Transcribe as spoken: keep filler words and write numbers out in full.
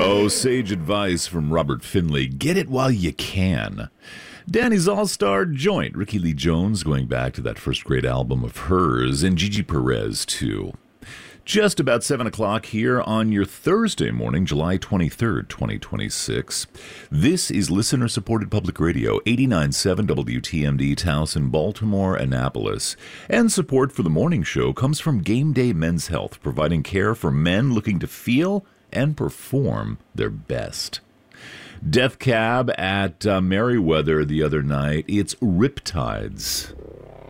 Oh, sage advice from Robert Finley. Get it while you can. Danny's All-Star Joint. Ricky Lee Jones going back to that first great album of hers. And Gigi Perez, too. Just about seven o'clock here on your Thursday morning, July twenty-third, twenty twenty-six. This is listener-supported public radio, eighty-nine point seven W T M D, Towson, Baltimore, Annapolis. And support for the morning show comes from Game Day Men's Health, providing care for men looking to feel and perform their best. Death Cab at uh, Merriweather the other night. It's Riptides.